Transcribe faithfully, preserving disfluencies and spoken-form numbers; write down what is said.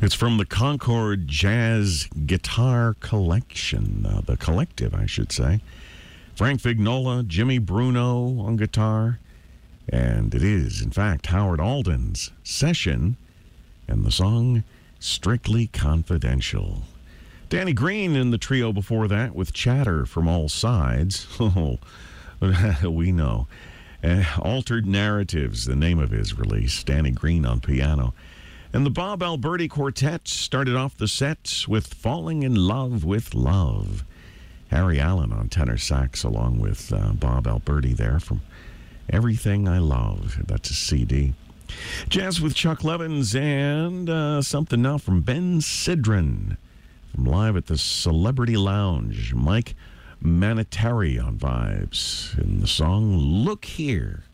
It's from the Concord Jazz Guitar Collection, uh, the collective, I should say. Frank Vignola, Jimmy Bruno on guitar, and it is, in fact, Howard Alden's session, and the song Strictly Confidential. Danny Green in the trio before that with Chatter from All Sides. Oh, we know. Uh, Altered Narratives, the name of his release. Danny Green on piano. And the Bob Alberti Quartet started off the set with Falling in Love with Love. Harry Allen on tenor sax along with uh, Bob Alberti there from Everything I Love. That's a C D. Jazz with Chuck Levins and uh, something now from Ben Sidran from live at the Celebrity Lounge. Mike Manatari on vibes in the song Look Here.